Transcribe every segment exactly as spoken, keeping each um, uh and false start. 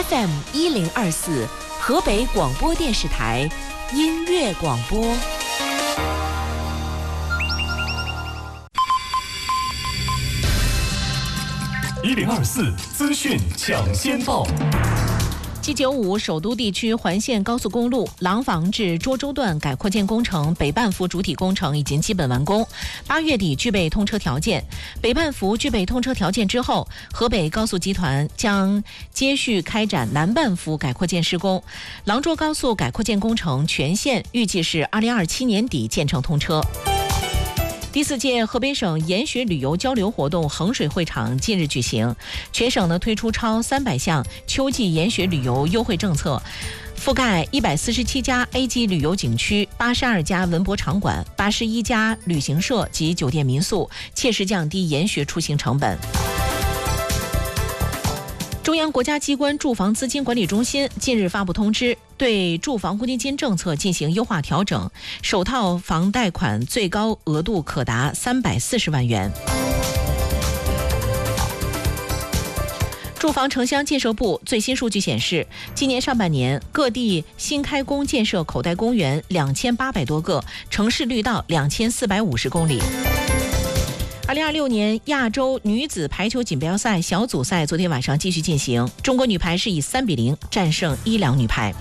F M 一零二四，河北广播电视台音乐广播。 一零二四资讯抢先报。 G 九五首都地区环线高速公路廊坊至涿州段改扩建工程北半幅主体工程已经基本完工，八月底具备通车条件。北半幅具备通车条件之后，河北高速集团将接续开展南半幅改扩建施工。廊涿高速改扩建工程全线预计是二零二七年底建成通车。第四届河北省研学旅游交流活动衡水会场近日举行，全省呢推出超三百项秋季研学旅游优惠政策，覆盖一百四十七家 A 级旅游景区、八十二家文博场馆、八十一家旅行社及酒店民宿，切实降低研学出行成本。中央国家机关住房资金管理中心近日发布通知，对住房公积金政策进行优化调整，首套房贷款最高额度可达三百四十万元。住房城乡建设部最新数据显示，今年上半年各地新开工建设口袋公园两千八百多个，城市绿道两千四百五十公里。二零二六年亚洲女子排球锦标赛小组赛昨天晚上继续进行，中国女排是以三比零战胜伊朗女排。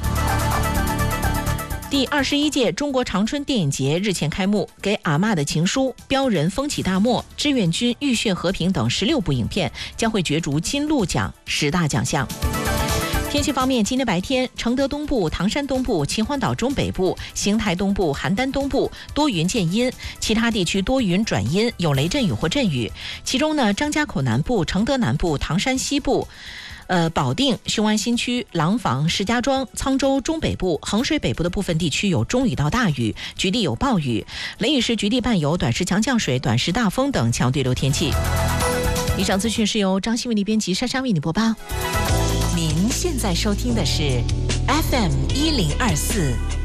第二十一届中国长春电影节日前开幕，给阿嬷的情书、标人风起大漠、志愿军浴血和平等十六部影片将会角逐金鹿奖十大奖项。天气方面，今天白天，承德东部、唐山东部、秦皇岛中北部、邢台东部、邯郸东部多云见阴，其他地区多云转阴，有雷阵雨或阵雨。其中呢，张家口南部、承德南部、唐山西部、呃保定、雄安新区、廊坊、石家庄、沧州中北部、衡水北部的部分地区有中雨到大雨，局地有暴雨，雷雨时局地伴有短时强降水、短时大风等强对流天气。以上资讯是由张新为你编辑，莎莎为你播报。您现在收听的是 F M 一零二四